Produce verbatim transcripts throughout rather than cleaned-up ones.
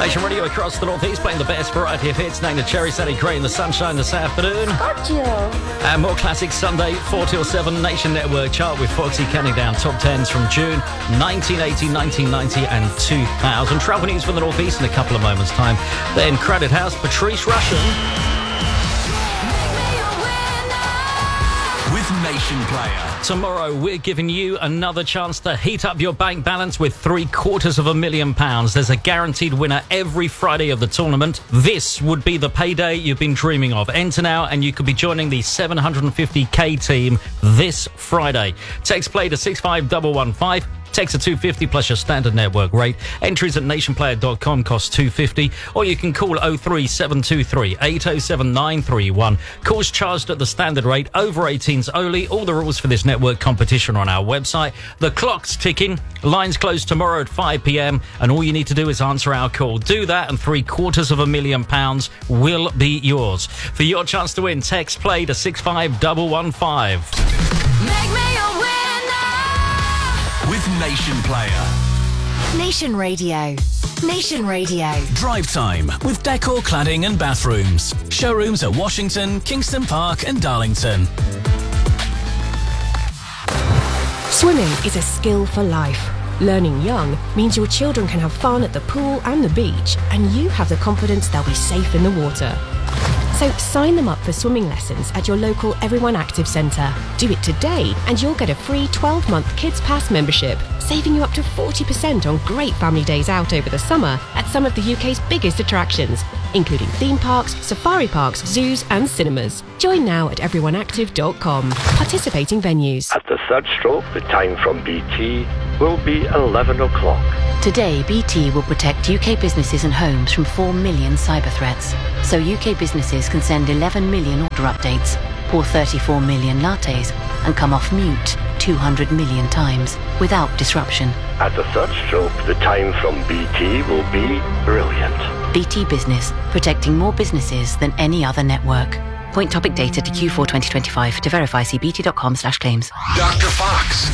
Nation Radio across the northeast, playing the best variety of hits. Named the Cherry Sally Gray in the sunshine this afternoon. And more classic Sunday, four till seven, Nation Network chart with Foxy counting down top tens from June nineteen eighty, nineteen ninety and two thousand. Travel news from the northeast in a couple of moments' time. Then Crowded House, Patrice Rushen. Nation Player. Tomorrow, we're giving you another chance to heat up your bank balance with three quarters of a million pounds. There's a guaranteed winner every Friday of the tournament. This would be the payday you've been dreaming of. Enter now and you could be joining the seven hundred fifty k team this Friday. Text play to six five one one five. Text a two fifty plus your standard network rate. Entries at nation player dot com cost two fifty, or you can call oh three seven two three eight oh seven nine three one. Calls charged at the standard rate, over eighteens only. All the rules for this network competition are on our website. The clock's ticking. Lines close tomorrow at five p.m. and all you need to do is answer our call. Do that and three quarters of a million pounds will be yours. For your chance to win, text play to six five one one five. Make me a winner with Nation Player. Nation Radio. Nation Radio. Drive time with decor, cladding and bathrooms. Showrooms at Washington, Kingston Park and Darlington. Swimming is a skill for life. Learning young means your children can have fun at the pool and the beach, and you have the confidence they'll be safe in the water. So sign them up for swimming lessons at your local Everyone Active Centre. Do it today and you'll get a free twelve-month Kids Pass membership, saving you up to forty percent on great family days out over the summer at some of the U K's biggest attractions, including theme parks, safari parks, zoos and cinemas. Join now at everyone active dot com. Participating venues. At the third stroke, the time from B T will be eleven o'clock. Today, B T will protect U K businesses and homes from four million cyber threats. So U K businesses can send eleven million order updates, pour thirty-four million lattes, and come off mute two hundred million times without disruption. At the third stroke, the time from B T will be brilliant. B T Business, protecting more businesses than any other network. Point topic data to Q four twenty twenty-five. To verify, see bt dot com slash claims. Doctor Fox.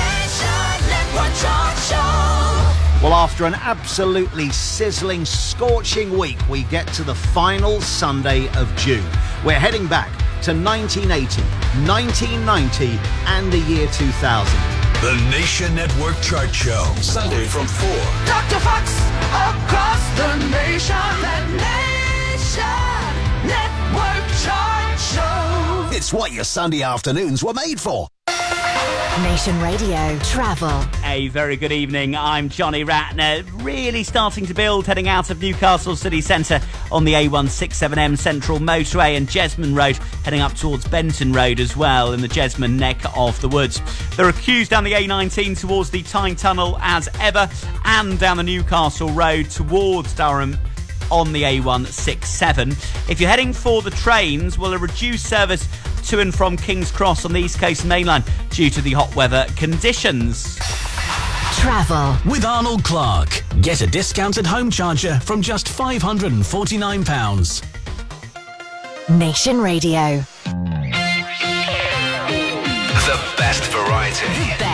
Well, after an absolutely sizzling, scorching week, we get to the final Sunday of June. We're heading back to nineteen eighty, nineteen ninety and the year two thousand. The Nation Network Chart Show, Sunday from four. Doctor Fox across the nation. The Nation Network Chart Show. It's what your Sunday afternoons were made for. Nation Radio Travel. A very good evening. I'm Johnny Ratner. Really starting to build heading out of Newcastle city centre on the A one sixty-seven M Central Motorway and Jesmond Road, heading up towards Benton Road as well in the Jesmond neck of the woods. There are queues down the A nineteen towards the Tyne Tunnel as ever, and down the Newcastle Road towards Durham on the A one sixty-seven. If you're heading for the trains, well, a reduced service to and from King's Cross on the East Coast Main Line due to the hot weather conditions. Travel with Arnold Clark. Get a discounted home charger from just five hundred forty-nine pounds. Nation Radio. The best variety. The best.